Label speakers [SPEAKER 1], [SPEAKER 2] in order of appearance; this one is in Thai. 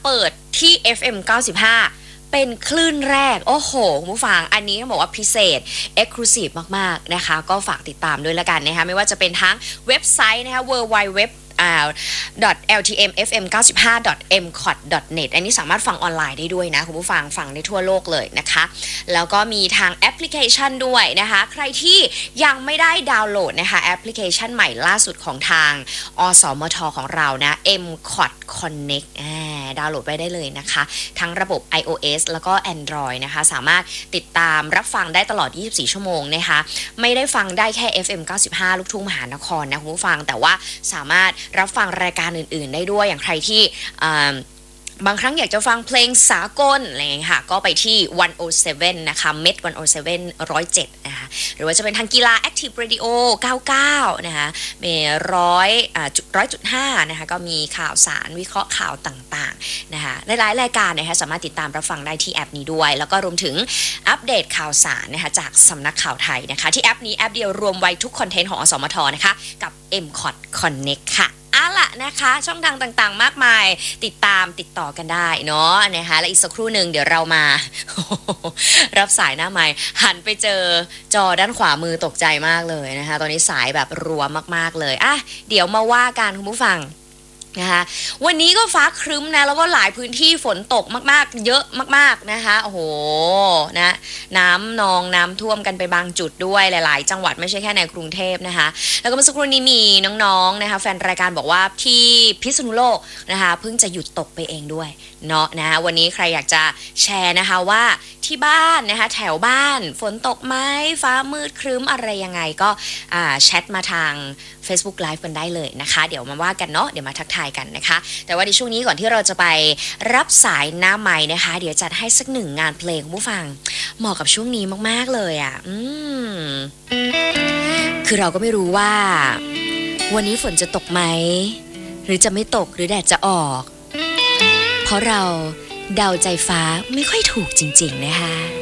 [SPEAKER 1] เปิดที่ FM 95เป็นคลื่นแรกโอ้โหคุณผู้ฟังอันนี้ต้องบอกว่าพิเศษ Exclusive มากๆนะคะก็ฝากติดตามด้วยละกันนะคะไม่ว่าจะเป็นทั้งเว็บไซต์นะคะ www.ltmfm95.mcot.net อันนี้สามารถฟังออนไลน์ได้ด้วยนะคุณผู้ฟังฟังได้ทั่วโลกเลยนะคะแล้วก็มีทางแอปพลิเคชันด้วยนะคะใครที่ยังไม่ได้ดาวน์โหลดนะคะแอปพลิเคชันใหม่ล่าสุดของทางอสมทของเรานะ mcot connect ดาวน์โหลดไปได้เลยนะคะทั้งระบบ iOS แล้วก็ Android นะคะสามารถติดตามรับฟังได้ตลอด24ชั่วโมงนะคะไม่ได้ฟังได้แค่ FM 95ลูกทุ่งมหานครนะคุณผู้ฟังแต่ว่าสามารถรับฟังรายการอื่นๆได้ด้วยอย่างใครที่บางครั้งอยากจะฟังเพลงสากลอะไรอย่างเงี้ยค่ะก็ไปที่107นะคะเม็ด107 107นะคะหรือว่าจะเป็นทางกีฬา Active Radio 99นะคะมี100.5นะคะก็มีข่าวสารวิเคราะห์ข่าวต่างๆนะคะหลายๆรายการนะคะสามารถติดตามรับฟังได้ที่แอปนี้ด้วยแล้วก็รวมถึงอัปเดตข่าวสารนะคะจากสำนักข่าวไทยนะคะที่แอปนี้แอปเดียวรวมไว้ทุกคอนเทนต์ของอสมทนะคะกับ mcot connect ค่ะล่ะนะคะช่องทางต่างๆมากมายติดต่อกันได้เนาะนะคะและอีกสักครู่หนึ่งเดี๋ยวเรามารับสายหน้าไมค์หันไปเจอจอด้านขวามือตกใจมากเลยนะคะตอนนี้สายแบบรัวมากๆเลยเดี๋ยวมาว่ากันคุณผู้ฟังนะคะวันนี้ก็ฟ้าครึ้มนะแล้วก็หลายพื้นที่ฝนตกมากๆเยอะมากๆนะคะโอ้โหนะน้ำนองน้ำท่วมกันไปบางจุดด้วยหลายๆจังหวัดไม่ใช่แค่ในกรุงเทพนะคะแล้วก็เมื่อสักครู่นี้มีน้องๆนะคะแฟนรายการบอกว่าที่พิษณุโลกนะคะเพิ่งจะหยุดตกไปเองด้วยเนาะนะวันนี้ใครอยากจะแชร์นะคะว่าที่บ้านนะคะแถวบ้านฝนตกไหมฟ้ามืดครึ้มอะไรยังไงก็แชทมาทาง Facebook Live กันได้เลยนะคะเดี๋ยวมาว่ากันเนาะเดี๋ยวมาทักทายกันนะคะแต่ว่าในช่วงนี้ก่อนที่เราจะไปรับสายหน้าไมค์นะคะเดี๋ยวจัดให้สักหนึ่งงานเพลงผู้ฟังเหมาะกับช่วงนี้มากๆเลยคือเราก็ไม่รู้ว่าวันนี้ฝนจะตกไหมหรือจะไม่ตกหรือแดดจะออกเพราะเราเดาใจฟ้าไม่ค่อยถูกจริงๆนะคะ